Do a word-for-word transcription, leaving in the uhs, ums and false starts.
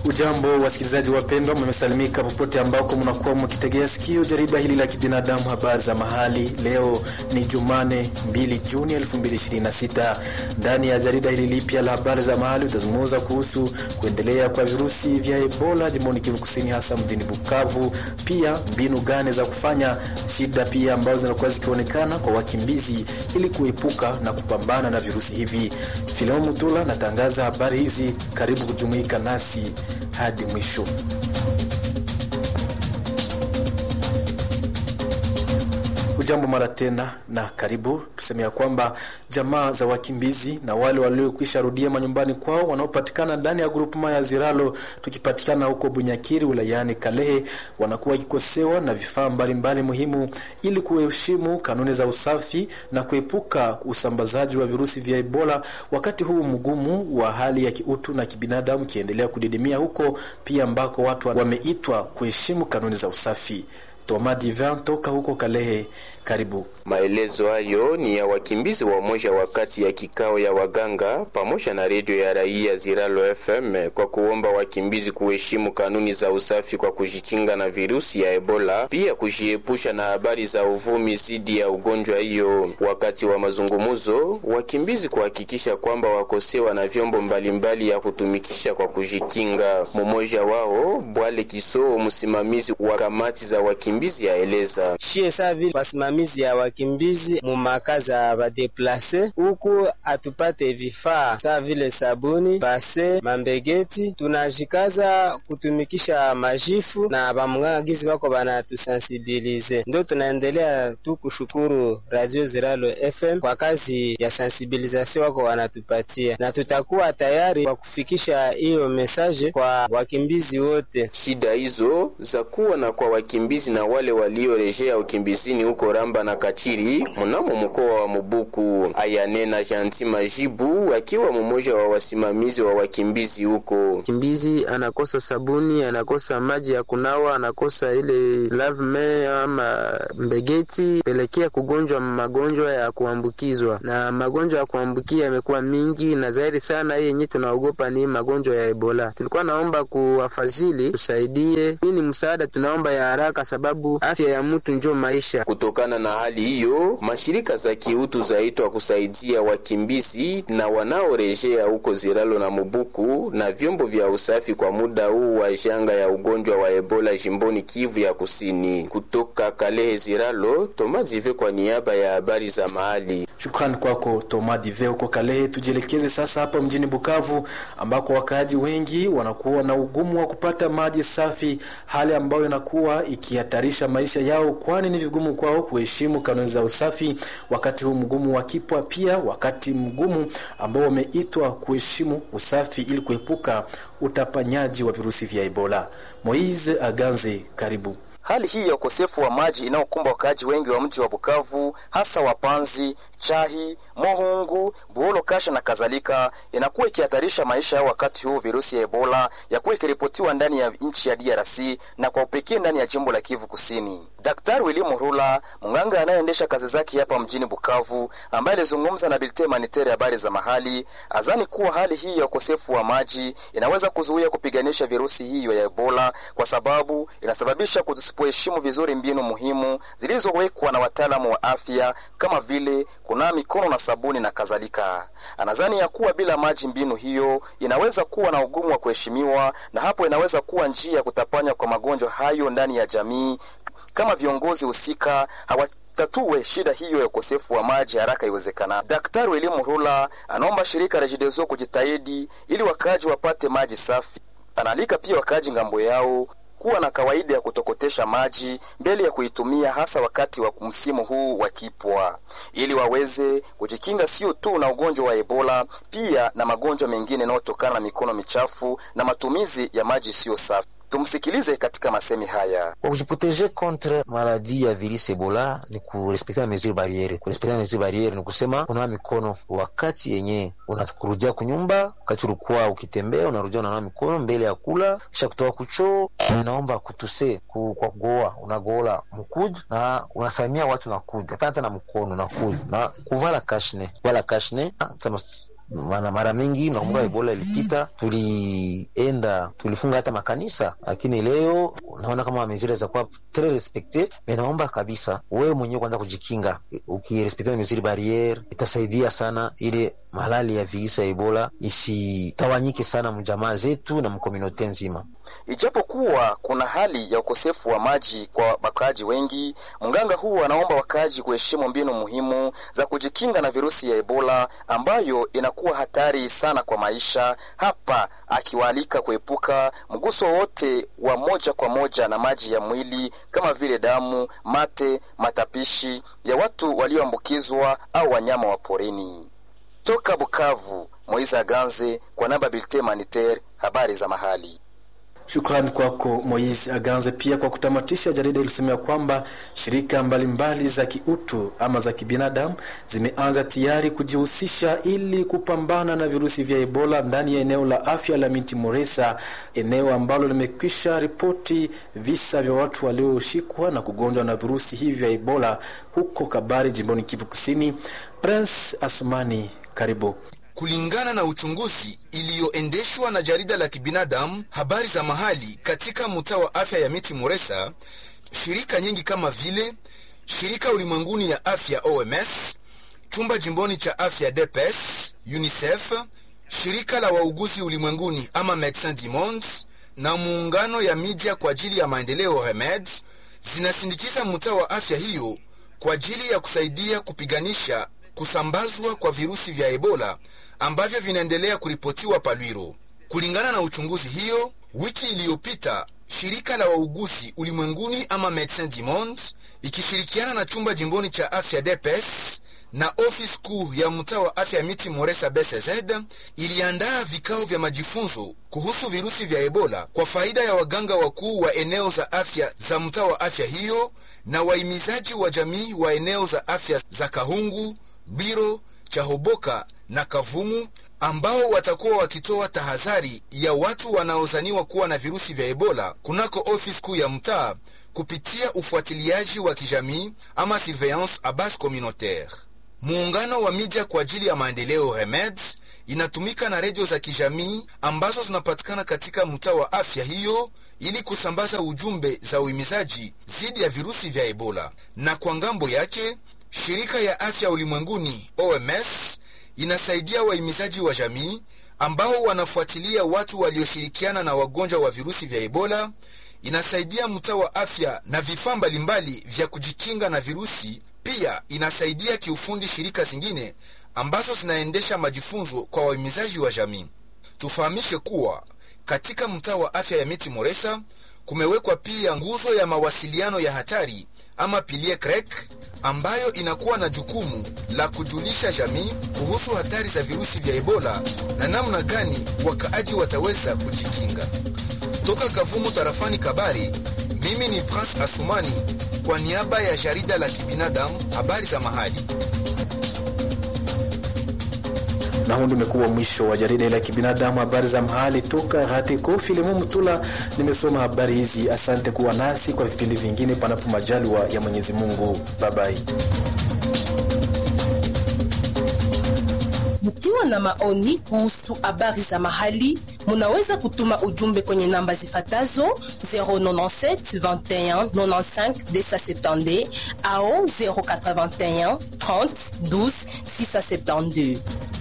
Ujambo wasikilizaji wapendwa, mmesalimika popote ambako mnakuwa mkitegea sikio jarida hili la kibinadamu habari za mahali. Leo ni Jumane mbili Juni elfu mbili ishirini na sita. Ndani ya jarida hili lipya la habari za mahali tutazungumza kuhusu kuendelea kwa virusi vya Ebola jimboni Kivu Kusini, hasa mjini Bukavu, pia mbinu gani za kufanya, shida pia ambazo zinakuwa zikionekana kwa wakimbizi ili kuepuka na kupambana na virusi hivi. Filemo Mutula natangaza habari hizi, karibu kujumuika nasi hadi mwisho. Ujambo mara tena na karibu. Tuseme ya kwamba jamaa za wakimbizi na wale waliokwisha rudia manyumbani kwao wanaopatikana ndani ya grupema ya Ziralo tukipatikana huko Bunyakiri wilayani Kalehe wanakuwa kikosewa na vifaa mbalimbali muhimu ili kuheshimu kanuni za usafi na kuepuka usambazaji wa virusi vya Ebola, wakati huu mgumu wa hali ya kiutu na kibinadamu kiendelea kudidimia huko, pia ambako watu wameitwa kuheshimu kanuni za usafi. Thomas Divin toka huko Kalehe, karibu. Maelezo hayo ni ya wakimbizi wa moja wakati ya kikao ya waganga pamoja na redio ya raia Ziralo F M kwa kuomba wakimbizi kuheshimu kanuni za usafi kwa kujikinga na virusi ya Ebola, pia kujiepusha na habari za uvumi zidi ya ugonjwa hiyo. Wakati wa mazungumzo, wakimbizi kuhakikisha kwamba wakosewa na vyombo mbalimbali ya kutumikisha kwa kujikinga. Mmoja wao, Bwale Kiso, msimamizi wa kamati za wakimbizi, aeleza: Shie savi wasimamizi ya wakimbizi mu makaza ba deplace huku atupate vifaa sawa vile sabuni, base, mambegeti. Tunajikaza kutumikisha majifu na bamwangizi wako bana tusensibilize. Ndio tunaendelea tu kushukuru Radio Ziralo F M kwa kazi ya sensibilisation wako wanatupatia, na tutakuwa tayari kwa kufikisha hiyo message kwa wakimbizi wote. Shida hizo za kuwa na kwa wakimbizi na wale waliorejea ukimbizini huko Ramba na Kachiri mnamo mkoa wa Mubuku. Ayanena Janti Majibu akiwa mmoja wa wasimamizi wa wakimbizi huko. Kimbizi anakosa sabuni, anakosa maji ya kunawa, anakosa ile lavme ama mbegeti, pelekea kugonjwa magonjwa ya kuambukizwa, na magonjwa ya kuambukia yamekuwa mingi na zaidi sana yenye tunaogopa ni magonjwa ya Ebola. Tulikuwa naomba kuwafadhili tusaidie. Hii ni msaada tunaomba ya haraka, sababu afya ya mtu ndio maisha. Kutokana na hali hiyo, mashirika za kiutu zaitwa kusaidia wakimbizi na wanaorejea huko Ziralo na Mubuku na vyombo vya usafi kwa muda huu wa janga ya ugonjwa wa Ebola jimboni Kivu ya Kusini. Kutoka Kalehe Ziralo, Thomas Dive kwa niaba ya habari za mahali. Shukrani kwako Thomas Dive huko Kalehe. Tujielekeze sasa hapa mjini Bukavu ambako wakaaji wengi wanakuwa na ugumu wa kupata maji safi, hali ambayo inakuwa ikihatarisha maisha yao, kwani ni vigumu kwao kuheshimu kanuni za usafi wakati huu mgumu wa kipwa, pia wakati mgumu ambao wameitwa kuheshimu usafi ili kuepuka utapanyaji wa virusi vya Ebola. Moize Aganze, karibu. Hali hii ya ukosefu wa maji inayokumba wakaaji wengi wa mji wa Bukavu, hasa Wapanzi, Chahi, Mohungu, Buolo Kasha na kadhalika, inakuwa ikihatarisha maisha yao wakati huu virusi ya Ebola ya kuwa ikiripotiwa ndani ya nchi ya D R C na kwa upekee ndani ya jimbo la Kivu Kusini. Daktari William Rula, mganga anayeendesha kazi zake hapa mjini Bukavu, ambaye alizungumza na Bulletin Humanitaire habari za mahali, azani kuwa hali hii ya ukosefu wa maji inaweza kuzuia kupiganisha virusi hiyo ya Ebola, kwa sababu inasababisha kutusipoheshimu vizuri mbinu muhimu zilizowekwa na wataalamu wa afya kama vile kunawa mikono na sabuni na kadhalika. Anazani ya kuwa bila maji mbinu hiyo inaweza kuwa na ugumu wa kuheshimiwa, na hapo inaweza kuwa njia ya kutapanya kwa magonjwa hayo ndani ya jamii kama viongozi husika hawatatue shida hiyo ya ukosefu wa maji haraka iwezekana. Daktari William Rula anaomba shirika la Regideso kujitahidi ili wakaji wapate maji safi. Analika pia wakaji ngambo yao kuwa na kawaida ya kutokotesha maji mbele ya kuitumia, hasa wakati wa msimu huu wa kipwa, ili waweze kujikinga sio tu na ugonjwa wa Ebola, pia na magonjwa mengine yanayotokana na mikono michafu na matumizi ya maji sio safi. Tumsikilize katika masemi haya. Kwa kujiproteger contre maladie ya virus Ebola ni kurespekta mesure barriere. Kurespekta mesure barriere ni kusema unawa mikono wakati yenye unakurudia kunyumba, wakati ulikuwa ukitembea unarudia unawa mikono mbele ya kula, kisha kutoka kuchoo. Ninaomba kutuse ku, kwa kugoa unagola mkuju na unasalimia watu na kuja kanta na mkono na kuju na kuvala kashne. Kuvala kashne Maana mara mingi nakumbuka Ebola ilipita, tulienda tulifunga hata makanisa, lakini leo naona kama mesure za kuwa très respecté. Mais naomba kabisa wewe mwenyewe kwanza kujikinga, ukirespecte mesure barriere itasaidia sana ili malali ya virusi ya Ebola isitawanyike sana mjamaa zetu na mkomunote nzima. Ijapokuwa kuna hali ya ukosefu wa maji kwa wakaaji wengi, mganga huu anaomba wakaaji kuheshimu mbinu muhimu za kujikinga na virusi ya Ebola ambayo inakuwa hatari sana kwa maisha, hapa akiwaalika kuepuka mguso wote wa moja kwa moja na maji ya mwili kama vile damu, mate, matapishi ya watu walioambukizwa au wanyama wa porini. Toka Bukavu, Moiza Aganze kwa namba Bulletin Humanitaire, habari za mahali. Shukrani kwako Moize Aganze. Pia kwa kutamatisha, jarida ilisema kwamba shirika mbalimbali mbali za kiutu ama za kibinadamu zimeanza tayari kujihusisha ili kupambana na virusi vya Ebola ndani ya eneo la afya la Miti Moresa, eneo ambalo limekwisha ripoti visa vya watu walioshikwa na kugonjwa na virusi hivi vya Ebola huko Kabari, jimboni Kivu Kusini. Prince Asumani, karibu. Kulingana na uchunguzi iliyoendeshwa na jarida la kibinadamu habari za mahali katika mtaa wa afya ya Miti Moresa, shirika nyingi kama vile shirika ulimwenguni ya afya O M S, chumba jimboni cha afya D P S, UNICEF, shirika la wauguzi ulimwenguni ama Médecins du Monde na muungano ya media kwa ajili ya maendeleo R E M E D zinasindikiza mtaa wa afya hiyo kwa ajili ya kusaidia kupiganisha kusambazwa kwa virusi vya Ebola ambavyo vinaendelea kuripotiwa Palwiro. Kulingana na uchunguzi hiyo, wiki iliyopita shirika la wauguzi ulimwenguni ama Médecins du Monde ikishirikiana na chumba jimboni cha afya D P S na ofisi kuu ya mtaa wa afya Miti Moresa B C Z iliandaa vikao vya majifunzo kuhusu virusi vya Ebola kwa faida ya waganga wakuu wa eneo za afya za mtaa wa afya hiyo na waimizaji wa jamii wa eneo za afya za Kahungu, Biro, Chahoboka na Kavumu, ambao watakuwa wakitoa tahadhari ya watu wanaozaniwa kuwa na virusi vya Ebola kunako ofisi kuu ya mtaa kupitia ufuatiliaji wa kijamii ama surveillance à base communautaire. Muungano wa media kwa ajili ya maendeleo R E M E D inatumika na redio za kijamii ambazo zinapatikana katika mtaa wa afya hiyo ili kusambaza ujumbe za uhimizaji dhidi ya virusi vya Ebola. Na kwa ngambo yake, shirika ya afya ulimwenguni O M S inasaidia wahimizaji wa jamii ambao wanafuatilia watu walioshirikiana na wagonjwa wa virusi vya Ebola. Inasaidia mtaa wa afya na vifaa mbalimbali vya kujikinga na virusi. Pia inasaidia kiufundi shirika zingine ambazo zinaendesha majifunzo kwa wahimizaji wa jamii. Tufahamishe kuwa katika mtaa wa afya ya Miti Moresa kumewekwa pia nguzo ya mawasiliano ya hatari ama pilier crec ambayo inakuwa na jukumu la kujulisha jamii kuhusu hatari za virusi vya Ebola na namna gani wakaaji wataweza kujikinga. Toka Kavumu tarafani Kabari, mimi ni Prince Asumani kwa niaba ya jarida la kibinadamu habari za mahali. Na huu umekuwa mwisho wa jarida la kibinadamu habari za mahali toka Hatiko Filimu Mutula. Nimesoma habari hizi. Asante kuwa nasi kwa vipindi vingine panapo majaliwa ya Mwenyezi Mungu. Bye bye. Mkiwa na maoni kuhusu habari za mahali, munaweza kutuma ujumbe kwenye namba zifatazo zero nine sept vingt et un quatre-vingt-quinze deux cent soixante-dix au zero quatre vingt et un trente douze six cent soixante-douze.